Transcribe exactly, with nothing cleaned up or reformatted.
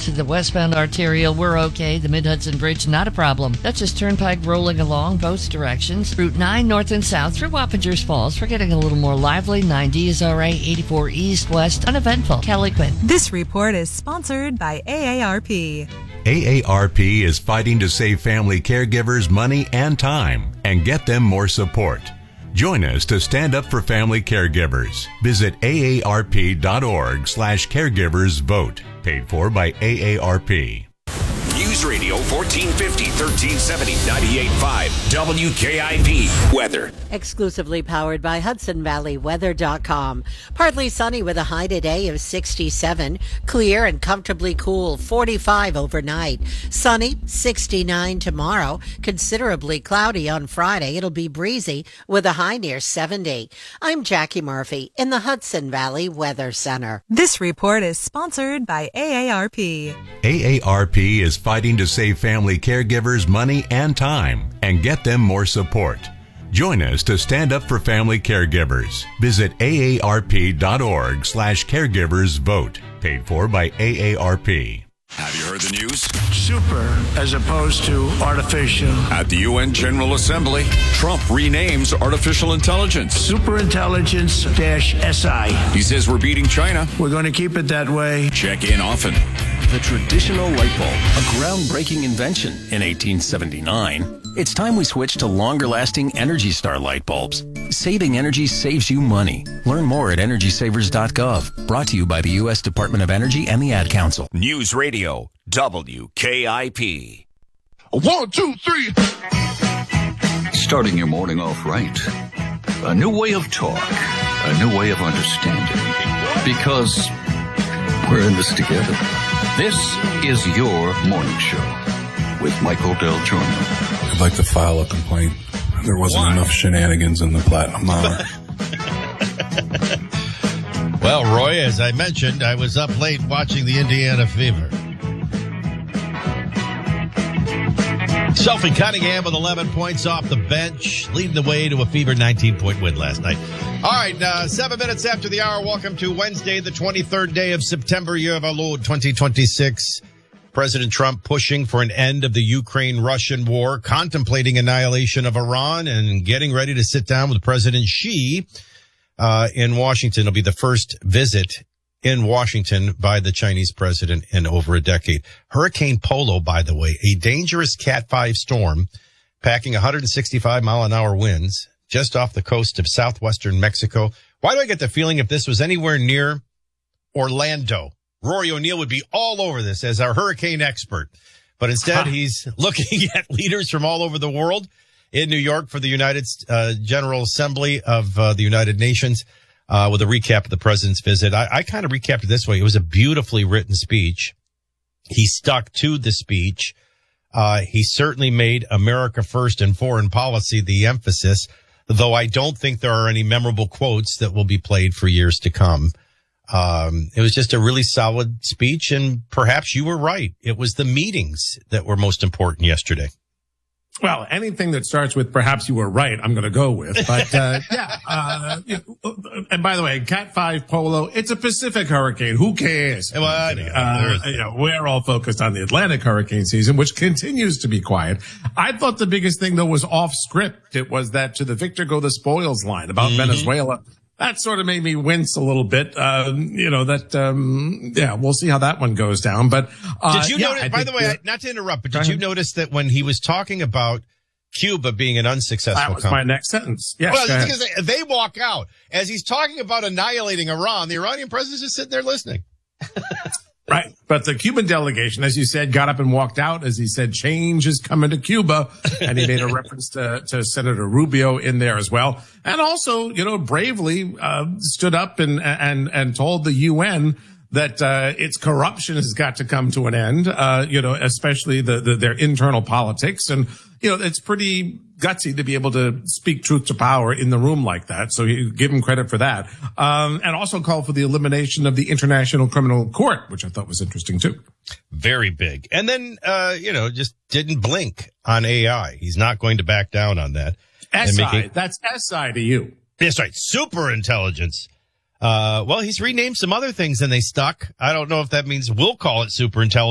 to the westbound arterial, we're okay. The Mid-Hudson Bridge, not a problem. Dutchess Turnpike rolling along both directions. Route nine north and south through Wappingers Falls. We're getting a little more lively. ninety is all right. eighty-four east, west, uneventful. Kelly Quinn. This report is sponsored by A A R P. A A R P is fighting to save family caregivers money and time and get them more support. Join us to stand up for family caregivers. Visit A A R P dot org slash caregivers vote. Paid for by A A R P. News Radio fourteen fifty, thirteen seventy, ninety-eight point five W K I P Weather. Exclusively powered by Hudson Valley Weather dot com. Partly sunny with a high today of sixty-seven. Clear and comfortably cool, forty-five overnight. Sunny, sixty-nine tomorrow. Considerably cloudy on Friday. It'll be breezy with a high near seventy. I'm Jackie Murphy in the Hudson Valley Weather Center. This report is sponsored by A A R P. A A R P is fighting to save family caregivers money and time and get them more support. Join us to stand up for family caregivers. Visit A A R P dot org slash caregivers vote. Paid for by A A R P. Have you heard the news? Super as opposed to artificial. At the U N General Assembly, Trump renames artificial intelligence Superintelligence-S I. He says we're beating China. We're going to keep it that way. Check in often. The traditional light bulb, a groundbreaking invention in eighteen seventy-nine. It's time we switch to longer-lasting Energy Star light bulbs. Saving energy saves you money. Learn more at energy savers dot gov. Brought to you by the U S Department of Energy and the Ad Council. News Radio, W K I P. One, two, three. Starting your morning off right. A new way of talk. A new way of understanding. Because we're in this together. This is your morning show with Michael Del Giorno. I'd like to file a complaint. There wasn't Why? enough shenanigans in the Platinum Hour. Well, Roy, as I mentioned, I was up late watching the Indiana Fever. Sophie Cunningham with eleven points off the bench, leading the way to a Fever nineteen-point win last night. All right, uh, seven minutes after the hour, welcome to Wednesday, the twenty-third day of September, year of our Lord, twenty twenty-six. President Trump pushing for an end of the Ukraine-Russian war, contemplating annihilation of Iran, and getting ready to sit down with President Xi uh, in Washington. It'll be the first visit in Washington by the Chinese president in over a decade. Hurricane Polo, by the way, a dangerous Cat five storm, packing one hundred sixty-five mile an hour winds just off the coast of southwestern Mexico. Why do I get the feeling if this was anywhere near Orlando, Rory O'Neill would be all over this as our hurricane expert. But instead, he's looking at leaders from all over the world in New York for the United uh, General Assembly of uh, the United Nations uh, with a recap of the president's visit. I, I kind of recapped it this way. It was a beautifully written speech. He stuck to the speech. Uh, he certainly made America first and foreign policy the emphasis, though I don't think there are any memorable quotes that will be played for years to come. Um, it was just a really solid speech, and perhaps you were right. It was the meetings that were most important yesterday. Well, anything that starts with perhaps you were right, I'm going to go with. But, uh, yeah. Uh, and by the way, Cat five Polo, it's a Pacific hurricane. Who cares? Well, I know. Uh, you know, we're all focused on the Atlantic hurricane season, which continues to be quiet. I thought the biggest thing, though, was off script. It was that to the victor go the spoils line about mm-hmm. Venezuela. That sort of made me wince a little bit. Um, you know, that, um, yeah, we'll see how that one goes down. But, uh, did you yeah, notice, I by think, the way, uh, I, not to interrupt, but did you notice that when he was talking about Cuba being an unsuccessful That was company, my next sentence. Yes. Well, I was gonna say, they walk out as he's talking about annihilating Iran. The Iranian president's just sitting there listening. Right. But the Cuban delegation, as you said, got up and walked out as he said, change is coming to Cuba. And he made a reference to, to Senator Rubio in there as well. And also, you know, bravely, uh, stood up and, and, and told the U N that, uh, its corruption has got to come to an end, uh, you know, especially the, the, their internal politics. And, you know, it's pretty gutsy to be able to speak truth to power in the room like that. So you give him credit for that. Um, and also call for the elimination of the International Criminal Court, which I thought was interesting too. Very big. And then, uh, you know, just didn't blink on A I. He's not going to back down on that. S I, making, that's S I to you. That's right. Super intelligence. Uh, well, he's renamed some other things and they stuck. I don't know if that means we'll call it super intelligence.